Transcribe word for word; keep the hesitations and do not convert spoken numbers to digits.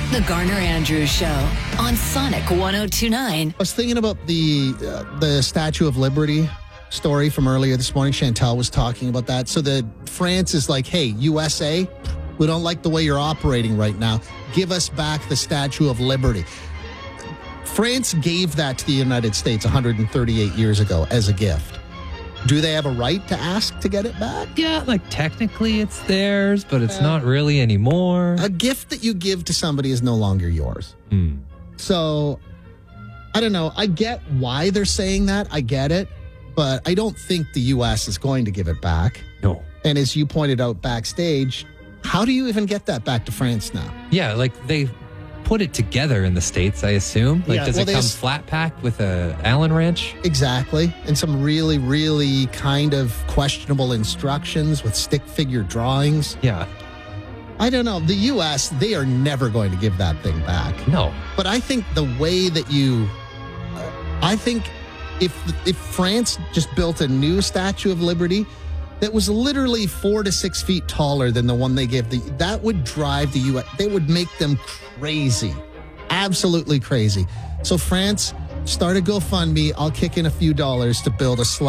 The Garner Andrews Show on Sonic one oh two point nine. I was thinking about the uh, the Statue of Liberty story from earlier this morning. Chantal was talking about that. So the France is like, hey, U S A, we don't like the way you're operating right now. Give us back the Statue of Liberty. France gave that to the United States one hundred thirty-eight years ago as a gift. Do they have a right to ask to get it back? Yeah, like technically it's theirs, but it's Yeah. not really anymore. A gift that you give to somebody is no longer yours. Hmm. So, I don't know. I get why they're saying that. I get it. But I don't think the U S is going to give it back. No. And as you pointed out backstage, how do you even get that back to France now? Yeah, like they put it together in the States, I assume. Like, Yeah, does well, it they come s- flat packed with a Allen wrench? Exactly. And some really, really kind of questionable instructions with stick figure drawings. Yeah. I don't know. The U S, they are never going to give that thing back. No. But I think the way that you, uh, I think if if France just built a new Statue of Liberty that was literally four to six feet taller than the one they gave, the, that would drive the U S. They would make them crazy, absolutely crazy. So France, start a GoFundMe. I'll kick in a few dollars to build a